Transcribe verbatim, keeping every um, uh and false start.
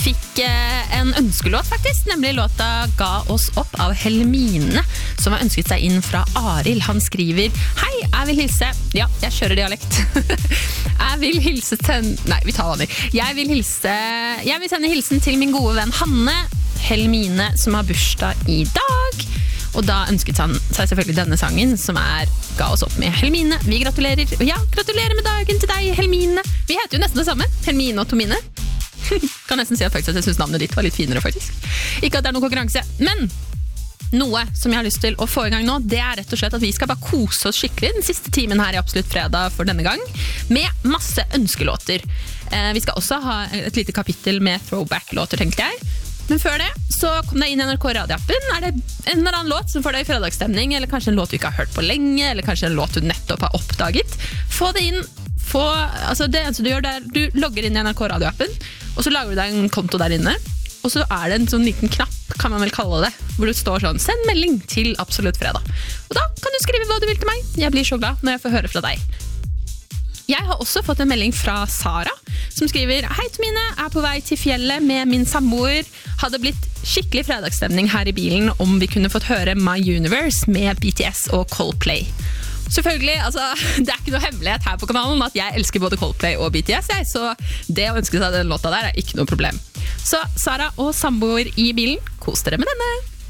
fikk eh, en ønskelåt faktisk, nemlig låta Ga oss opp av Helmine, som har ønsket seg inn fra Arild. Han skriver: Hei, jeg vil hilse... Ja, jeg kjører dialekt. jeg vil hilse til... Nei, vi tar vanlig. Jeg vil hilse... Jeg vil sende hilsen til min gode venn Hanne Helmine, som har bursdag i dag. Og da ønsket han seg selvfølgelig denne sangen, som er Ga oss opp med Helmine. Vi gratulerer. Og ja, gratulerer med dagen til deg, Helmine. Vi heter jo nesten det samme. Helmine og Tomine. Kan nesten si at, faktisk, at jeg synes navnet ditt var litt finere faktisk. Ikke at det er noen konkurranse, men noe som jeg har lyst til å få i gang nå, det er rett og slett at vi skal bare kose oss skikkelig den siste timen her i Absolutt Fredag for denne gang, med masse ønskelåter. Eh, vi skal også ha et lite kapittel med throwback-låter, tenkte jeg. Men før det, så kom deg inn i N R K radioappen. Er det en eller annen låt som får deg i fredagsstemning, eller kanskje en låt du ikke har hørt på lenge, eller kanskje en låt du nettopp har oppdaget? Få det inn. Få, altså det eneste du gjør der, du logger inn i N R K radioappen, og så lager du deg en konto der inne, og så er det en sånn liten knapp, kan man vel kalle det, hvor det står sånn, send melding til Absolutt Fredag. Og da kan du skrive hva du vil til meg. Jeg blir så glad når jeg får høre fra deg. Jeg har også fått en melding fra Sara, som skriver: Hei Tomine, jeg er på vei til fjellet med min samboer. Hadde blitt skikkelig fredagsstemning her i bilen om vi kunne fått høre My Universe med B T S og Coldplay. Selvfølgelig, altså, det er ikke noe hemmelighet her på kanalen at jeg elsker både Coldplay og B T S, jeg, så det å ønske seg den låta der er ikke noe problem. Så Sara og samboer i bilen, kos dere med denne!